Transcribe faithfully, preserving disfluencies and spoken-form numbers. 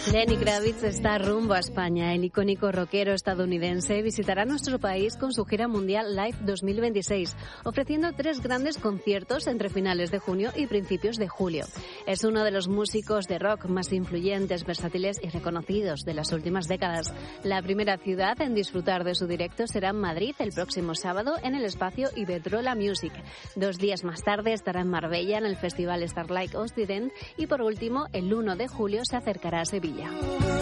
Lenny Kravitz está rumbo a España. El icónico rockero estadounidense visitará nuestro país con su gira mundial Live dos mil veintiséis, ofreciendo tres grandes conciertos entre finales de junio y principios de julio. Es uno de los músicos de rock más influyentes, versátiles y reconocidos de las últimas décadas. La primera ciudad en disfrutar de su directo será Madrid el próximo sábado en el espacio Iberdrola Music. Dos días más tarde estará en Marbella en el Festival Starlight Occident y por último el uno de julio se acercará a Sevilla.